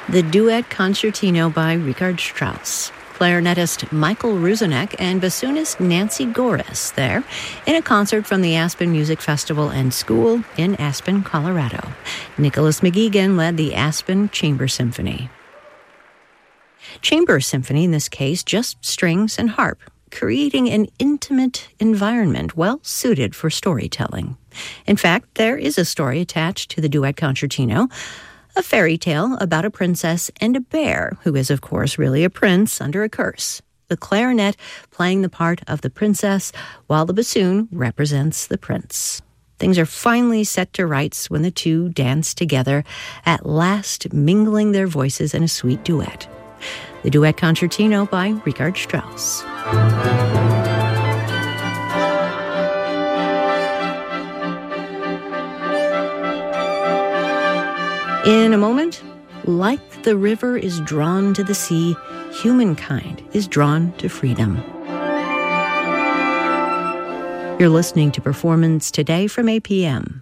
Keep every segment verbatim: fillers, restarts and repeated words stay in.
The Duet Concertino by Richard Strauss. Clarinetist Michael Ruzinek and bassoonist Nancy Gores there in a concert from the Aspen Music Festival and School in Aspen, Colorado. Nicholas McGeegan led the Aspen Chamber Symphony. Chamber symphony, in this case, just strings and harp, creating an intimate environment well suited for storytelling. In fact, there is a story attached to the Duet Concertino, a fairy tale about a princess and a bear, who is, of course, really a prince under a curse. The clarinet playing the part of the princess, while the bassoon represents the prince. Things are finally set to rights when the two dance together, at last mingling their voices in a sweet duet. The Duet Concertino by Richard Strauss. In a moment, like the river is drawn to the sea, humankind is drawn to freedom. You're listening to Performance Today from A P M.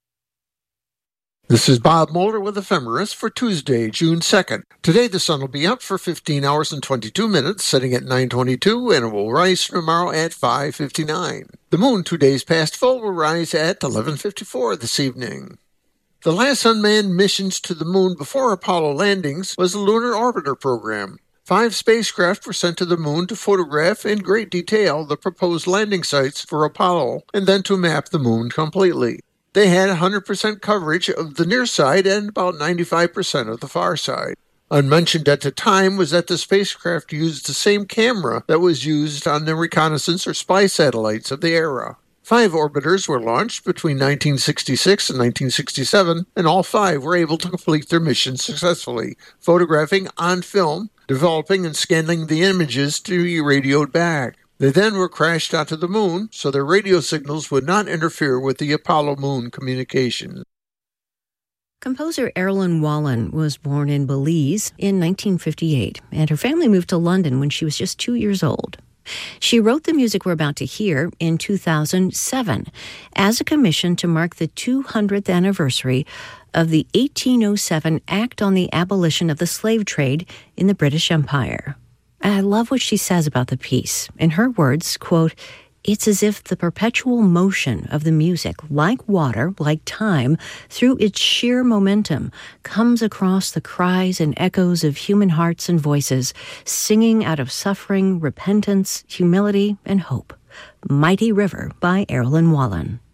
This is Bob Moeller with Ephemeris for Tuesday, June second. Today the sun will be up for fifteen hours and twenty-two minutes, setting at nine twenty-two, and it will rise tomorrow at five fifty-nine. The moon, two days past full, will rise at eleven fifty-four this evening. The last unmanned missions to the moon before Apollo landings was the Lunar Orbiter program. Five spacecraft were sent to the moon to photograph in great detail the proposed landing sites for Apollo and then to map the moon completely. They had one hundred percent coverage of the near side and about ninety-five percent of the far side. Unmentioned at the time was that the spacecraft used the same camera that was used on the reconnaissance or spy satellites of the era. Five orbiters were launched between nineteen sixty-six and nineteen sixty-seven, and all five were able to complete their mission successfully, photographing on film, developing and scanning the images to be radioed back. They then were crashed onto the moon, so their radio signals would not interfere with the Apollo moon communications. Composer Erilyn Wallen was born in Belize in nineteen fifty-eight, and her family moved to London when she was just two years old. She wrote the music we're about to hear in two thousand seven as a commission to mark the two hundredth anniversary of the eighteen oh seven Act on the Abolition of the Slave Trade in the British Empire. I love what she says about the piece. In her words, quote, "It's as if the perpetual motion of the music, like water, like time, through its sheer momentum, comes across the cries and echoes of human hearts and voices, singing out of suffering, repentance, humility, and hope." Mighty River by Erilyn Wallen.